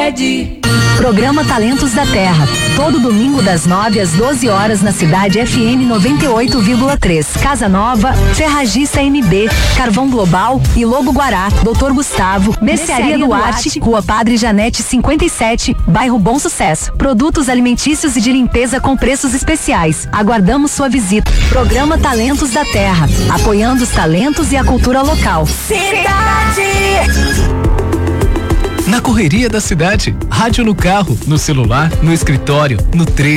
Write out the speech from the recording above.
Unimed. Programa Talentos da Terra, todo domingo das 9 às 12 horas na cidade FM 98,3. Casa Nova, Ferragista MB, Carvão Global e Lobo Guará, Dr. Gustavo, Mercearia Duarte, Rua Padre Janete 57, bairro Bom Sucesso. Produtos alimentícios e de limpeza com preços especiais. Aguardamos sua visita. Programa Talentos da Terra, apoiando os talentos e a cultura local. Cidade! Na correria da cidade, rádio no carro, no celular, no escritório, no trem.